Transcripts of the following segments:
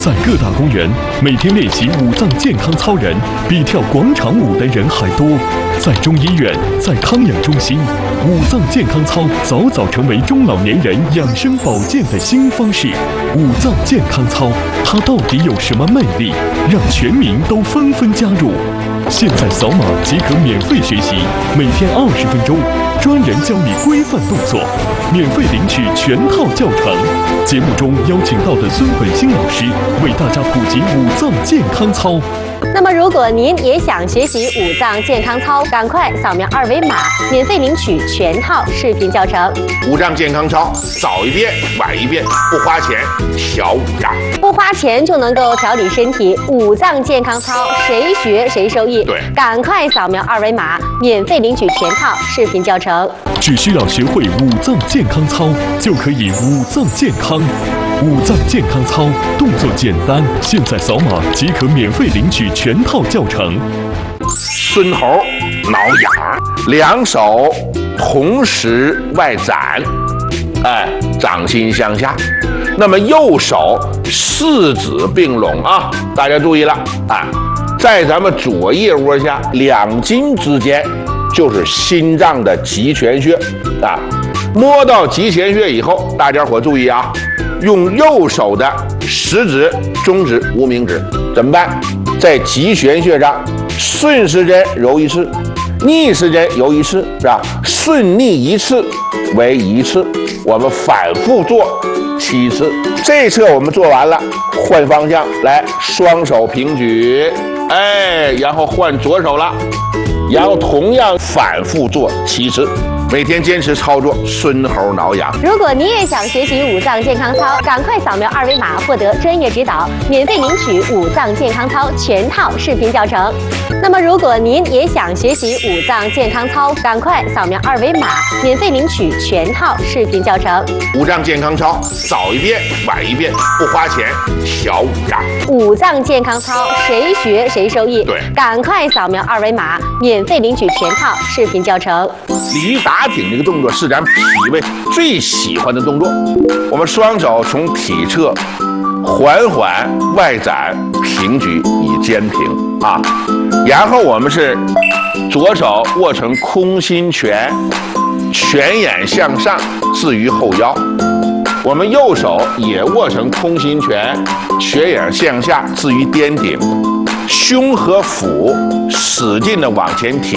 在各大公园，每天练习五脏健康操人比跳广场舞的人还多。在中医院，在康养中心，五脏健康操早早成为中老年人养生保健的新方式。五脏健康操，它到底有什么魅力，让全民都纷纷加入？现在扫码即可免费学习，每天20分钟，专人教你规范动作，免费领取全套教程。节目中邀请到的孙本新老师为大家普及五脏健康操。 那么，如果您也想学习五脏健康操，赶快扫描2维码，免费领取全套视频教程。 五脏健康操，早一遍晚一遍，不花钱，小五脏。 不花钱就能够调理身体，五脏健康操谁学谁受益。 对， 赶快扫描2维码，免费领取全套视频教程。 只需要学会五脏健康操，就可以五脏健康。五脏健康操动作简单，现在扫码即可免费领取全套教程。 孙猴挠痒，两手同时外展，掌心向下。那么右手四指并拢啊，大家注意了啊，在咱们左腋窝下两筋之间就是心脏的极泉穴啊。摸到极泉穴以后，大家伙注意啊，用右手的食指、中指、无名指怎么办？在极泉穴上顺时针揉一次，逆时针揉一次，是吧？顺逆一次为1次，我们反复做7次。这一侧我们做完了，换方向来，双手平举，然后换左手了，然后同样反复做7次。每天坚持操作，孙猴挠痒。 如果你也想学习五脏健康操，赶快扫描2维码，获得专业指导，免费领取五脏健康操全套视频教程。那么，如果您也想学习五脏健康操，赶快扫描2维码，免费领取全套视频教程。 五脏健康操，早一遍晚一遍，不花钱，小五脏。 五脏健康操谁学谁受益。 对， 赶快扫描2维码，免费领取全套视频教程。 鲤鱼打挺这个动作是咱脾胃最喜欢的动作。我们双手从体侧缓缓外展平举以肩平啊，然后我们是左手握成空心拳，拳眼向上置于后腰，我们右手也握成空心拳，拳眼向下置于颠顶，胸和腹使劲的往前挺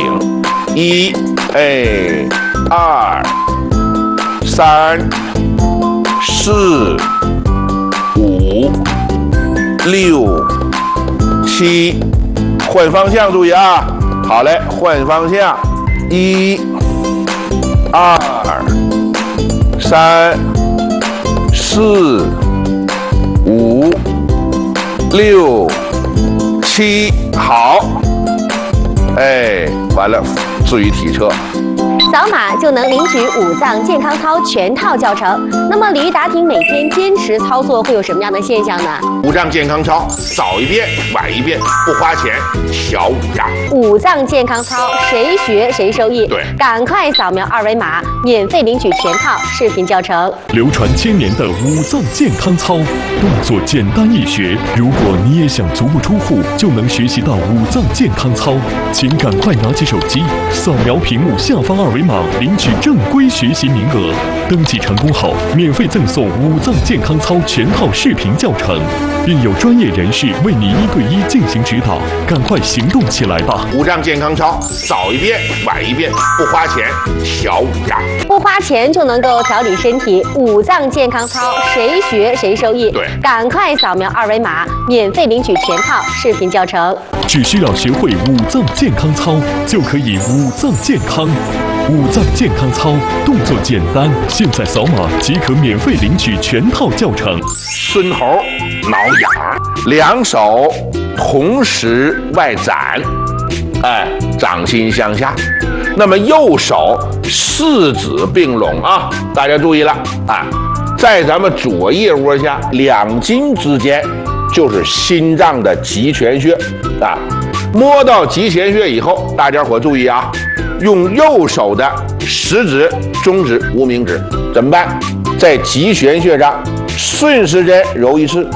，1、2、3、4、5、6、7，换方向注意啊！好嘞，换方向，1、2、3、4、5、6、7，好，完了，置于体侧。 扫码就能领取五脏健康操全套教程。那么，鲤鱼打挺每天坚持操作会有什么样的现象呢？ 五脏健康操，早一遍晚一遍，不花钱，小五脏。 五脏健康操谁学谁受益。 对， 赶快扫描2维码，免费领取全套视频教程。 流传千年的五脏健康操，动作简单易学。如果你也想足不出户就能学习到五脏健康操，请赶快拿起手机，扫描屏幕下方2维码，领取正规学习名额。登记成功后，免费赠送五脏健康操全套视频教程，并有专业人士为你1对1进行指导。赶快行动起来吧！ 五脏健康操，早一遍晚一遍，不花钱，小五脏。 不花钱就能够调理身体，五脏健康操谁学谁受益。 对， 赶快扫描2维码，免费领取全套视频教程。 只需要学会五脏健康操，就可以五脏健康。五脏健康操动作简单，现在扫码即可免费领取全套教程。 孙猴挠痒，两手同时外展，掌心向下。那么右手四指并拢啊，大家注意了啊，在咱们左腋窝下两筋之间就是心脏的极泉穴啊。摸到极泉穴以后，大家伙注意啊，用右手的食指、中指、无名指怎么办？在极泉穴上顺时针揉一次，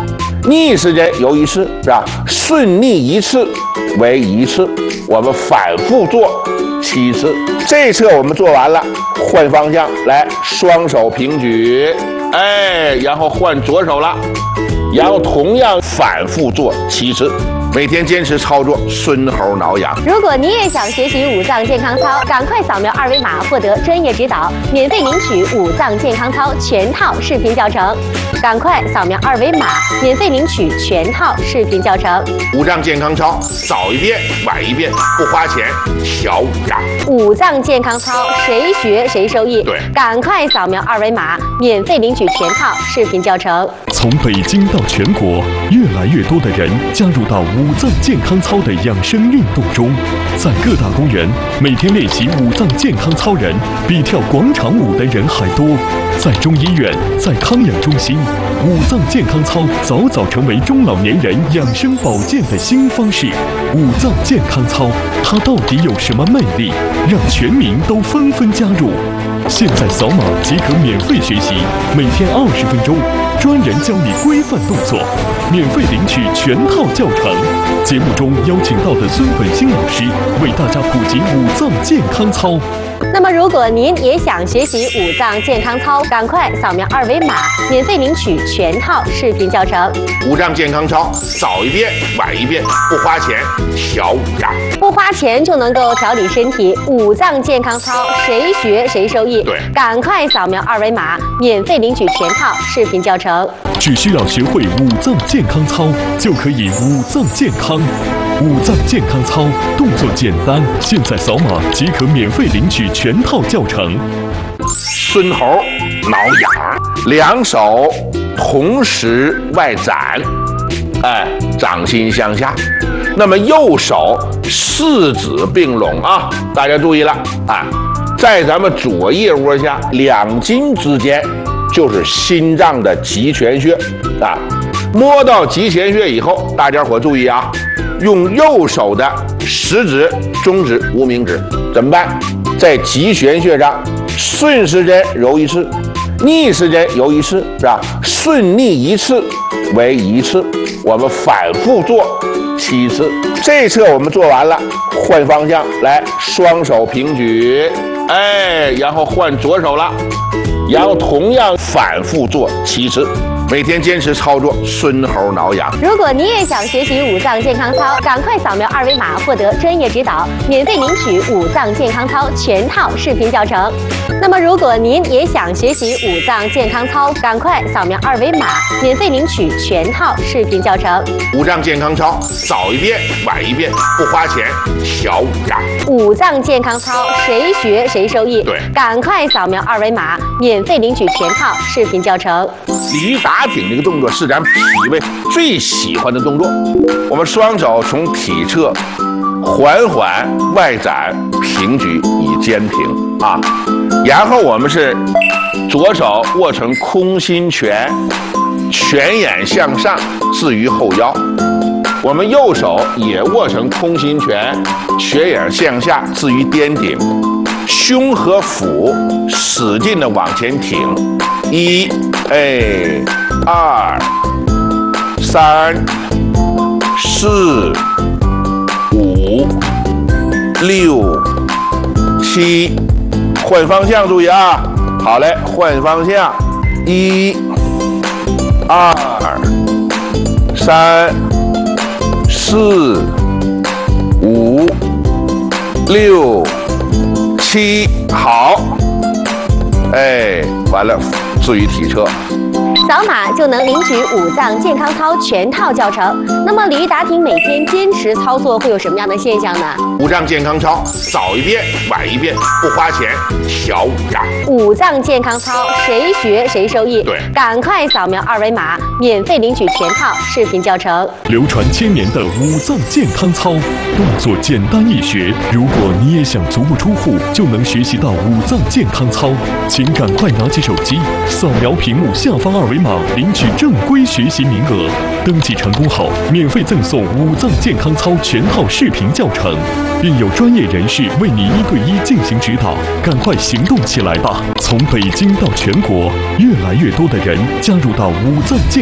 逆时针游一次，是吧？顺逆一次为一次，我们反复做7次。这侧我们做完了，换方向来，双手平举，然后换左手了，然后同样反复做7次。每天坚持操作，孙猴挠痒。 如果你也想学习五脏健康操，赶快扫描2维码获得专业指导，免费领取五脏健康操全套视频教程。赶快扫描2维码，免费领取全套视频教程。 五脏健康操，早一遍晚一遍，不花钱，小五脏。 五脏健康操，谁学谁受益。 对， 赶快扫描2维码，免费领取全套视频教程。 从北京到全国，越来越多的人加入到五脏健康操的养生运动中，在各大公园，每天练习五脏健康操人比跳广场舞的人还多。在中医院，在康养中心，五脏健康操早早成为中老年人养生保健的新方式。五脏健康操，它到底有什么魅力，让全民都纷纷加入？现在扫码即可免费学习，每天20分钟，专人教你规范动作，免费领取全套教程。节目中邀请到的孙本兴老师为大家普及五脏健康操。 那么，如果您也想学习五脏健康操，赶快扫描2维码，免费领取全套视频教程。 五脏健康操，早一遍晚一遍，不花钱，小五脏。 不花钱就能够调理身体，五脏健康操，谁学谁受益。 对， 赶快扫描2维码，免费领取全套视频教程。 只需要学会五脏健康操，就可以五脏健康。五脏健康操动作简单，现在扫码即可免费领取全套教程。 孙猴挠痒，两手同时外展，掌心向下。那么右手四指并拢啊，大家注意了啊，在咱们左腋窝下2筋之间就是心脏的极泉穴啊。摸到极泉穴以后，大家伙注意啊，用右手的食指、中指、无名指怎么办？在极泉穴上顺时针揉一次，逆时针揉一次，是吧？顺逆一次为一次，我们反复做7次。这侧我们做完了，换方向来，双手平举，然后换左手了，然后同样反复做7次。每天坚持操作，孙猴挠痒。 如果你也想学习五脏健康操，赶快扫描2维码获得专业指导，免费领取五脏健康操全套视频教程。那么，如果您也想学习五脏健康操，赶快扫描2维码，免费领取全套视频教程。 五脏健康操，早一遍晚一遍，不花钱，小五脏。 五脏健康操，谁学谁受益。 对， 赶快扫描2维码，免费领取全套视频教程。 鲤鱼打挺这个动作是咱脾胃最喜欢的动作。我们双手从体侧缓缓外展平举以肩平啊，然后我们是左手握成空心拳，拳眼向上置于后腰，我们右手也握成空心拳，拳眼向下置于颠顶，胸和腹使劲的往前挺，1、2、3、4、5、6、7，换方向注意啊！好嘞，换方向，1、2、3、4、5、6、7，好，完了，置于体侧。 扫码就能领取五脏健康操全套教程。那么鲤鱼打挺每天坚持操作会有什么样的现象呢？ 五脏健康操，早一遍晚一遍，不花钱，小五脏。 五脏健康操，谁学谁受益。 对， 赶快扫描2维码，免费领取全套视频教程。 流传1000年的五脏健康操，动作简单易学。如果你也想足不出户就能学习到五脏健康操，请赶快拿起手机，扫描屏幕下方2维码，领取正规学习名额。登记成功后，免费赠送五脏健康操全套视频教程，并有专业人士为你1对1进行指导。赶快行动起来吧！从北京到全国，越来越多的人加入到五脏健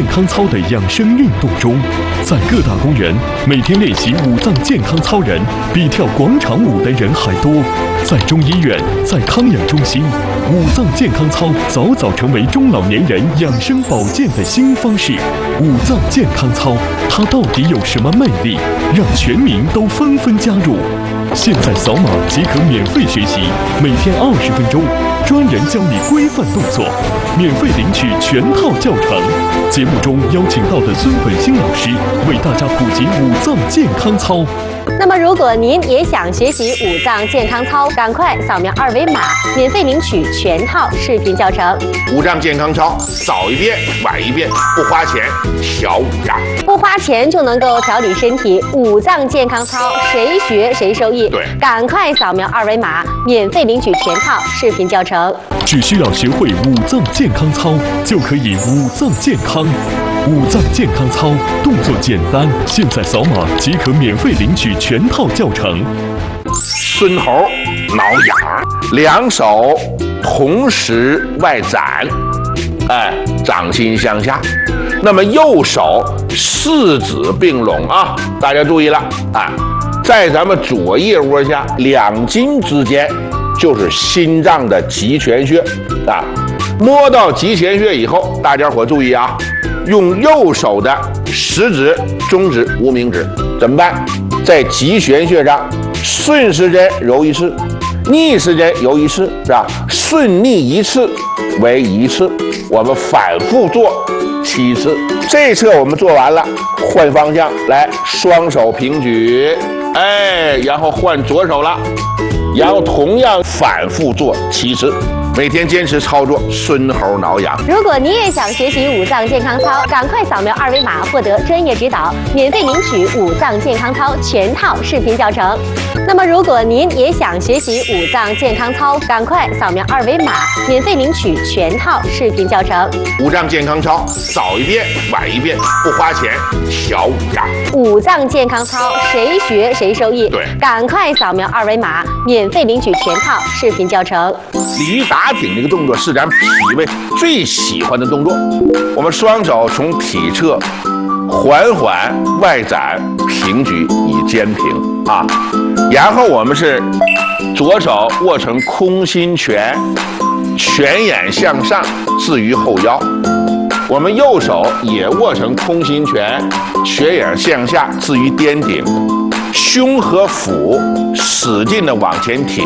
康操的养生运动中，在各大公园每天练习五脏健康操人比跳广场舞的人还多。在中医院，在康养中心，五脏健康操早早成为中老年人养生保健的新方式。五脏健康操，它到底有什么魅力，让全民都纷纷加入？现在扫码即可免费学习，每天20分钟，专人教你规范动作，免费领取全套教程。节目中邀请到的孙本新老师为大家普及五脏健康操。 那么，如果您也想学习五脏健康操，赶快扫描2维码，免费领取全套视频教程。 五脏健康操，早一遍晚一遍，不花钱，小五脏。 不花钱就能够调理身体，五脏健康操谁学谁受益。 对， 赶快扫描2维码，免费领取全套视频教程。 只需要学会五脏健康操，就可以五脏健康。五脏健康操动作简单，现在扫码即可免费领取全套教程。 孙猴挠痒，两手同时外展，掌心向下。那么右手四指并拢啊，大家注意了啊，在咱们左腋窝下2筋之间就是心脏的极泉穴啊。摸到极泉穴以后，大家伙注意啊，用右手的食指、中指、无名指怎么办？在极泉穴上顺时针揉1次，逆时针揉1次，是吧？顺逆1次为1次，我们反复做7次。这一侧我们做完了，换方向来，双手平举，然后换左手了，然后同样反复做7次。每天坚持操作，孙猴挠痒。 如果你也想学习五脏健康操，赶快扫描2维码获得专业指导，免费领取五脏健康操全套视频教程。那么，如果您也想学习五脏健康操，赶快扫描2维码，免费领取全套视频教程。 五脏健康操，早一遍晚一遍，不花钱，小五脏。 五脏健康操谁学谁受益。 对， 赶快扫描2维码，免费领取全套视频教程。 鲤鱼打挺这个动作是咱脾胃最喜欢的动作。我们双手从体侧缓缓外展平举以肩平啊，然后我们是左手握成空心拳，拳眼向上置于后腰，我们右手也握成空心拳，拳眼向下置于颠顶，胸和腹使劲的往前挺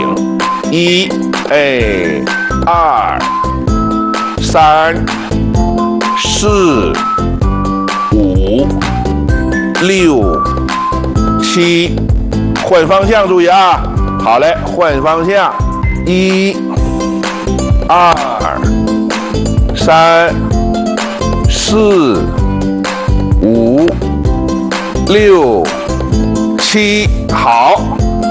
，1、2、3、4、5、6、7，换方向，注意啊！好嘞，换方向，1、2、3、4、5、6、7，好，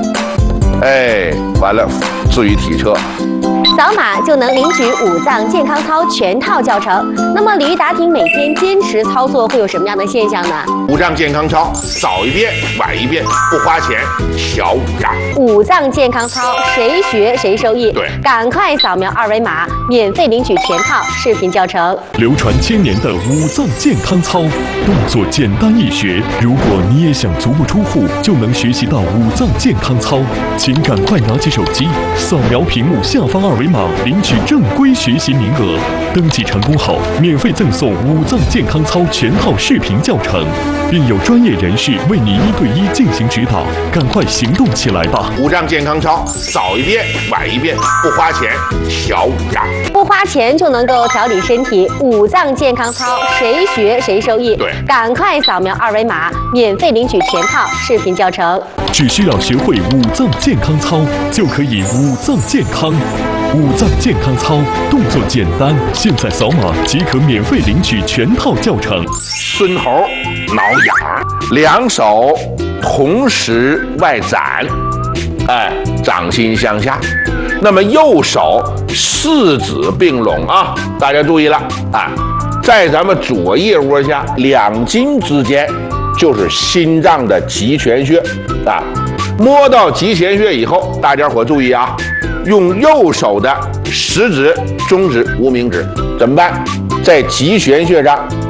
完了，置于体侧。 扫码就能领取五脏健康操全套教程。那么，鲤鱼打挺每天坚持操作会有什么样的现象呢？ 五脏健康操，早一遍晚一遍，不花钱，小五脏。 五脏健康操谁学谁受益。 对， 赶快扫描2维码，免费领取全套视频教程。 流传千年的五脏健康操，动作简单易学。如果你也想足不出户就能学习到五脏健康操，请赶快拿起手机，扫描屏幕下方2维码，领取正规学习名额。登记成功后，免费赠送五脏健康操全套视频教程，并有专业人士为你1对1进行指导。赶快行动起来吧！ 五脏健康操，早一遍晚一遍，不花钱，小五脏。 不花钱就能够调理身体，五脏健康操谁学谁受益。 对， 赶快扫描2维码，免费领取全套视频教程。 只需要学会五脏健康操，就可以五脏健康。五脏健康操动作简单，现在扫码即可免费领取全套教程。 孙猴挠痒，两手同时外展，掌心向下。那么右手四指并拢啊，大家注意了啊，在咱们左腋窝下2筋之间就是心脏的极泉穴啊。摸到极泉穴以后，大家伙注意啊，用右手的食指、中指、无名指怎么办？在极泉穴上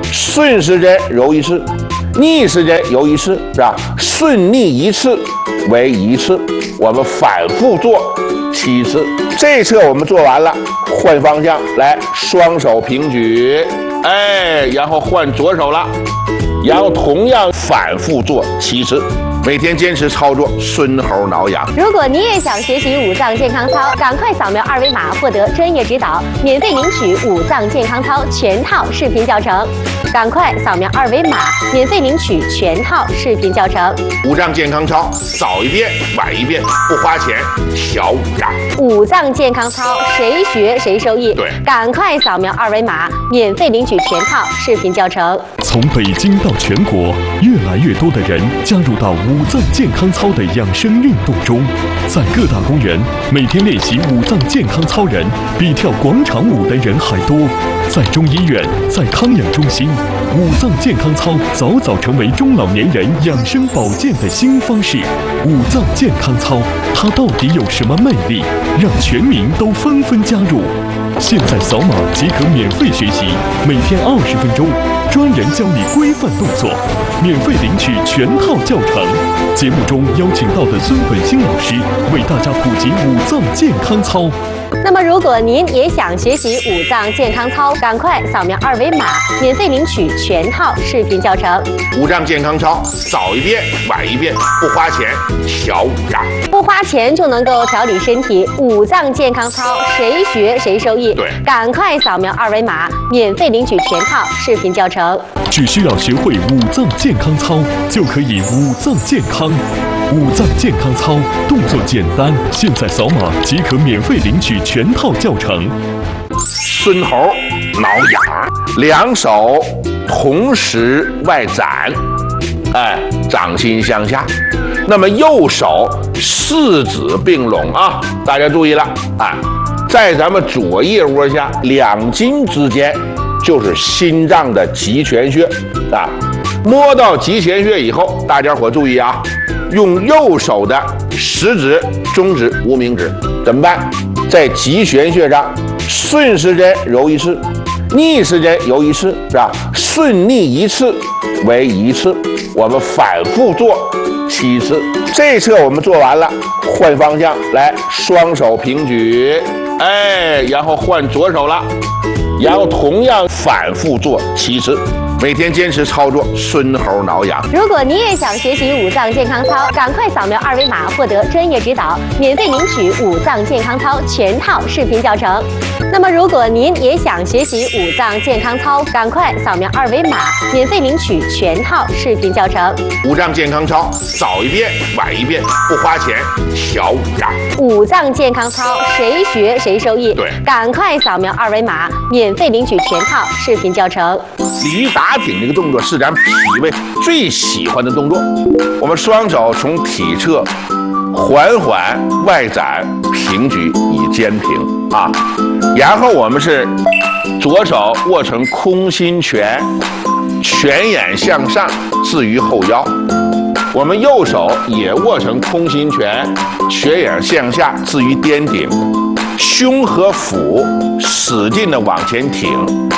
顺时针揉一次，逆时针揉一次，是吧？顺逆一次为一次，我们反复做7次。这侧我们做完了，换方向来，双手平举，然后换左手了，然后同样反复做7次。每天坚持操作，孙猴挠痒。 如果你也想学习五脏健康操，赶快扫描2维码获得专业指导，免费领取五脏健康操全套视频教程。赶快扫描2维码，免费领取全套视频教程。 五脏健康操，早一遍晚一遍，不花钱，小五脏。 五脏健康操，谁学谁受益。 对， 赶快扫描2维码，免费领取全套视频教程。 从北京到全国，越来越多的人加入到五脏健康操的养生运动中，在各大公园，每天练习五脏健康操人比跳广场舞的人还多。在中医院，在康养中心，五脏健康操早早成为中老年人养生保健的新方式。五脏健康操，它到底有什么魅力，让全民都纷纷加入？现在扫码即可免费学习，每天20分钟，专人教你规范动作，免费领取全套教程。节目中邀请到的孙本兴老师为大家普及五脏健康操。 那么，如果您也想学习五脏健康操，赶快扫描2维码，免费领取全套视频教程。 五脏健康操，早一遍晚一遍，不花钱，小五脏。 不花钱就能够调理身体，五脏健康操，谁学谁受益。 对， 赶快扫描2维码，免费领取全套视频教程。 只需要学会五脏健康操，就可以五脏健康。五脏健康操动作简单，现在扫码即可免费领取全套教程。 孙猴挠痒，两手同时外展，掌心向下。那么右手四指并拢啊，大家注意了啊，在咱们左腋窝下2筋之间就是心脏的极泉穴啊。摸到极泉穴以后，大家伙注意啊，用右手的食指、中指、无名指怎么办？在极泉穴上顺时针揉一次，逆时针揉一次，是吧？顺逆一次为一次，我们反复做7次。这侧我们做完了，换方向来，双手平举，然后换左手了，然后同样反复做7次。每天坚持操作，孙猴挠痒。 如果你也想学习五脏健康操，赶快扫描2维码获得专业指导，免费领取五脏健康操全套视频教程。那么，如果您也想学习五脏健康操，赶快扫描2维码，免费领取全套视频教程。 五脏健康操，早一遍晚一遍，不花钱，小五脏。 五脏健康操，谁学谁受益。 对， 赶快扫描2维码，免费领取全套视频教程。 鲤鱼打挺这个动作是咱脾胃最喜欢的动作。我们双手从体侧缓缓外展平举以肩平啊，然后我们是左手握成空心拳，拳眼向上置于后腰，我们右手也握成空心拳，拳眼向下置于颠顶，胸和腹使劲的往前挺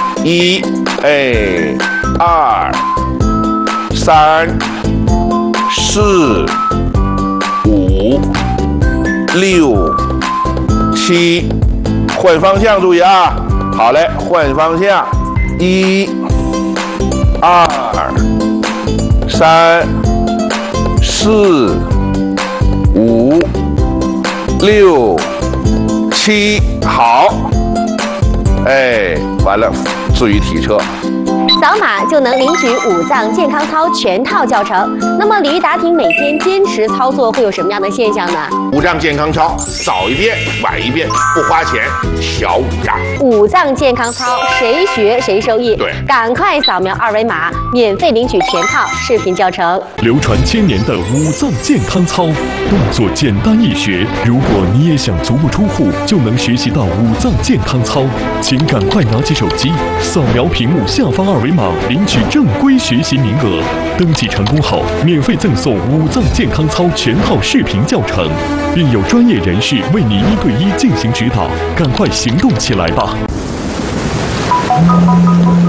，1、2、3、4、5、6、7，换方向注意啊！好嘞，换方向，1、2、3、4、5、6、7，好，完了，置于体侧。 扫码就能领取五脏健康操全套教程。那么鲤鱼打挺每天坚持操作会有什么样的现象呢？ 五脏健康操，早一遍晚一遍，不花钱，小五脏。 五脏健康操，谁学谁受益。 对， 赶快扫描2维码，免费领取全套视频教程。 流传1000年的五脏健康操，动作简单易学。如果你也想足不出户就能学习到五脏健康操，请赶快拿起手机，扫描屏幕下方2维码，领取正规学习名额。登记成功后，免费赠送五脏健康操全套视频教程，并有专业人士为你1对1进行指导。赶快行动起来吧！